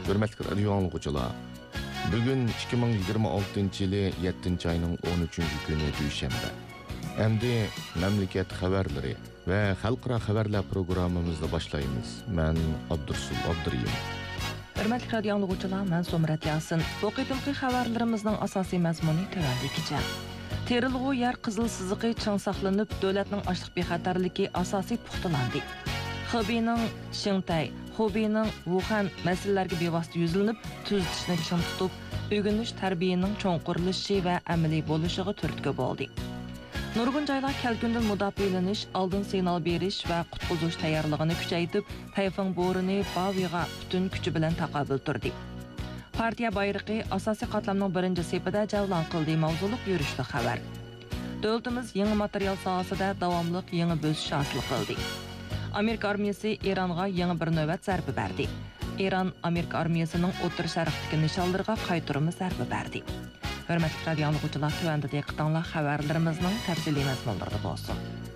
Hürmetli radyo anlıqçılar. Bugün 2026 yılı 7. ayının 13. günü Düşenbe. Endi memleket haberleri ve halkara haberler programımızda başlayımız. Ben Abdursul Abduriyim. Hürmetli radyo anlıqçılar, ben Somrat Yasin. Bu qitimqi xabarlarimizning asosiy mazmuni tövendikicha. Terilg'u yer qizil siziqi chang saqlanib, davlatning ochliq bexatarligi asosiy puxtalandi. Xubeyning Xintay, Hubeyning Wuhan masalalarga bevosita yuzilinib, tuzitishni ching tutib, o'rganish tarbiyaning cho'nqurlishi va amaliy bo'lishiga turtki bo'ldi. Nurgun joylar kelgundan mudofialanish, oldin signal berish va qutqizish tayyorligini kuchaytirib, tayfun bo'rini Baviga butun kuchi bilan taqobil turdi. Partiya bayrog'i asosiy qatlamning birinchi sepida javlon qildi mavzuliq yurishli xabar. Davlatimiz yangi material sohasida davomli yangi bo'sish hosil qildi. Amerika armiyasi Eronga yangi bir navbat zarba berdi. Eron Amerika armiyasining O'rta Sharqdagi nishonlariga qaytarma zarba berdi. Hürmetli radyo anlıqçılar, tövəndə diqqətinizlə xəbərlərimizin təfsili məzmunlarında olsun.